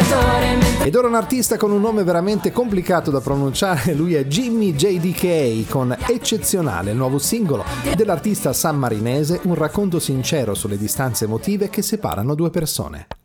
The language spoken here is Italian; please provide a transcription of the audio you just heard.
Ed ora un artista con un nome veramente complicato da pronunciare, lui è Jimmy JDK con Eccezionale, il nuovo singolo dell'artista sammarinese, un racconto sincero sulle distanze emotive che separano due persone.